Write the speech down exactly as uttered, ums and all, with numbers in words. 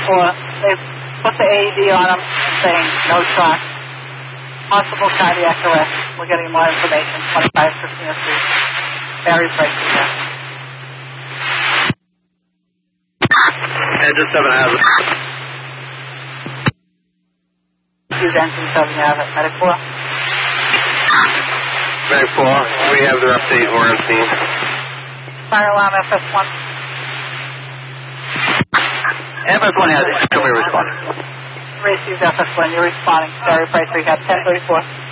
four. They put the A E D on him saying no shock. Possible cardiac arrest. We're getting more information. twenty-five Christina Street. Barry Price again. Engine seven has it. Use engine seven have it. Medic four. Medic four. We have their update. We're on scene. Fire alarm F S one. F S one has it. Come here, respond. Received F S one. You're responding. Barry Price rehab ten thirty-four.